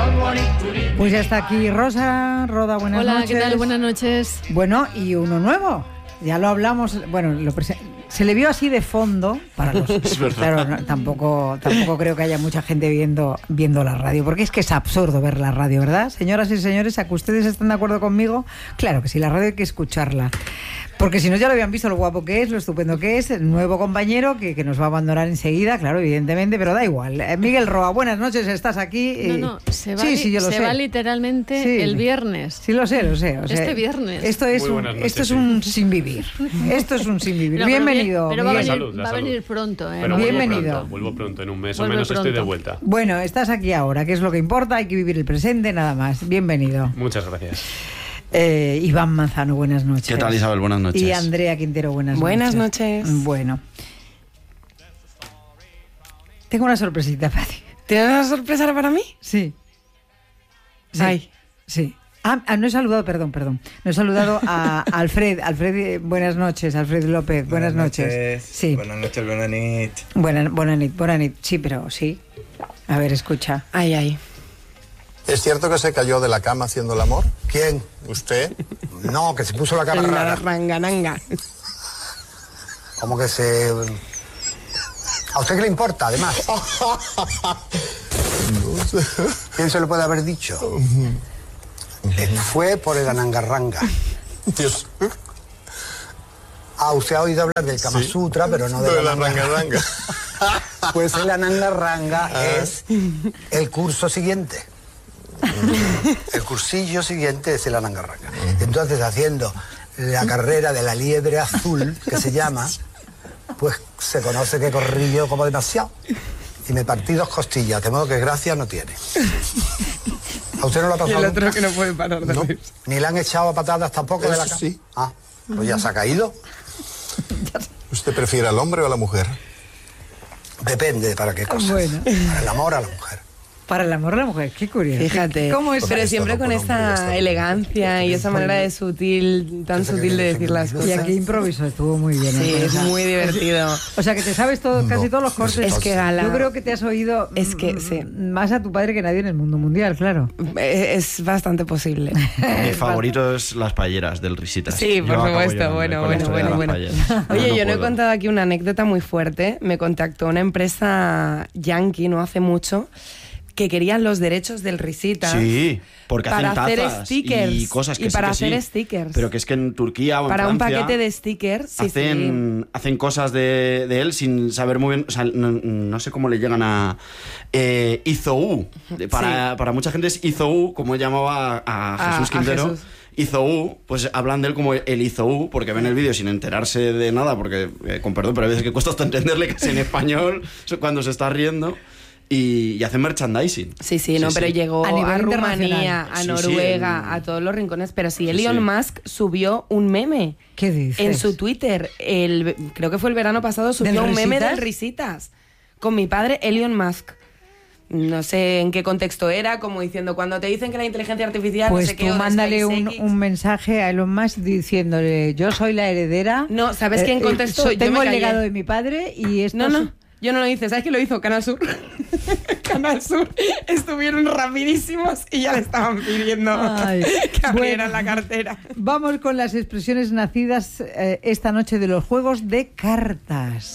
Pues ya está aquí Rosa. Roda, buenas noches. Hola, ¿qué tal? Buenas noches. Bueno, y uno nuevo. Ya lo hablamos, bueno, se le vio así de fondo para los... Claro, no, tampoco creo que haya mucha gente viendo la radio, porque es que es absurdo ver la radio, ¿verdad? Señoras y señores, ¿a que ustedes están de acuerdo conmigo? Claro que sí, la radio hay que escucharla. Porque si no ya lo habían visto lo guapo que es, lo estupendo que es, el nuevo compañero que nos va a abandonar enseguida, claro, evidentemente, pero da igual. Miguel Roa, buenas noches, estás aquí. No, se va, sí, yo lo sé. Va literalmente el viernes. Sí, lo sé. O sea, este viernes. Esto es un sin vivir. Esto es un sin vivir. No, bienvenido. Pero va a venir pronto. Pero bienvenido. Vuelvo pronto, en un mes o menos estoy de vuelta. Bueno, estás aquí ahora, que es lo que importa, hay que vivir el presente, nada más. Bienvenido. Muchas gracias. Iván Manzano, buenas noches. ¿Qué tal, Isabel? Buenas noches. Y Andrea Quintero, buenas noches. Buenas noches. Bueno. Tengo una sorpresita para ti. ¿Tienes una sorpresa para mí? Sí. Ay. Sí. No he saludado, perdón. No he saludado a Alfred. Alfred, buenas noches. Alfred López, buenas noches. Sí. Buenas noches, buenas nit. Buenas nit. Sí, pero sí. A ver, escucha. Ay. ¿Es cierto que se cayó de la cama haciendo el amor? ¿Quién? ¿Usted? No, que se puso la cama rara. La rangananga. Como que se... ¿A usted qué le importa, además? No sé. ¿Quién se lo puede haber dicho? Fue por el anangarranga. Dios. Usted ha oído hablar del Kama Sutra, pero no de la rangarranga. Pues el anangarranga es el curso siguiente. El cursillo siguiente es el anangarranga. Entonces, haciendo la carrera de la liebre azul, que se llama, pues se conoce que corrí yo como demasiado. Y me partí 2 costillas, de modo que gracia no tiene. ¿A usted no lo ha pasado? Y el otro que no puede parar de reírse. ¿Ni le han echado a patadas tampoco de la cama? Sí. Pues ya se ha caído. ¿Usted prefiere al hombre o a la mujer? Depende de para qué cosas. Bueno. Para el amor a la mujer. Para el amor de la mujer, qué curioso. Fíjate, ¿Cómo es? pero siempre con esta elegancia y esa manera de tan sutil de decir las cosas. Y aquí improviso, estuvo muy bien. Sí, es muy divertido. O sea, que te sabes casi todos los cortes. Es que gala. Yo creo que te has oído sí. más a tu padre que nadie en el mundo mundial, claro. Es bastante posible. Mi favorito es las paelleras del Risitas. Sí, por supuesto. Bueno. Oye, yo no he contado aquí una anécdota muy fuerte. Me contactó una empresa yankee no hace mucho que querían los derechos del Risitas. Sí, porque para hacen tazas hacer stickers y cosas que y para sí, hacer stickers. Pero que es que en Turquía o en para Francia un paquete de stickers hacen cosas de él sin saber muy bien, o sea, no sé cómo le llegan a Izou. Para mucha gente es Izou, como él llamaba a Jesús Quintero. Izou, pues hablan de él como el Izou, porque ven el vídeo sin enterarse de nada, porque, con perdón, pero hay veces que cuesta hasta entenderle casi en español cuando se está riendo. Y hacen merchandising. Sí, pero llegó a Rumanía, a Noruega, a todos los rincones. Pero sí, Elon Musk subió un meme. ¿Qué dices? En su Twitter. Creo que fue el verano pasado, subió un meme del Risitas. Con mi padre, Elon Musk. No sé en qué contexto era, como diciendo, cuando te dicen que la inteligencia artificial... Pues no sé qué, tú mándale un mensaje a Elon Musk diciéndole, yo soy la heredera... No, ¿sabes qué en contexto? Tengo el legado de mi padre y esto... No. Yo no lo hice, ¿sabes quién lo hizo? Canal Sur. Canal Sur estuvieron rapidísimos y ya le estaban pidiendo que abrieran la cartera. Vamos con las expresiones nacidas esta noche de los juegos de cartas.